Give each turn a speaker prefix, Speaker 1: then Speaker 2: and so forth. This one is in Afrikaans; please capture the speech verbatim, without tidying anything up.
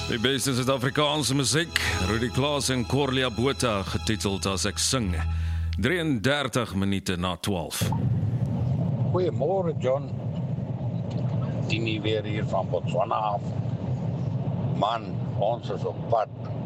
Speaker 1: Die beste Suid-Afrikaanse musiek, Rudy Klaas en Corlia Botha, getiteld As Ek Sing, drieëndertig minute na twaalf.
Speaker 2: Goeiemôre John, Tini weer hier van Botswana af. Man, ons is op pad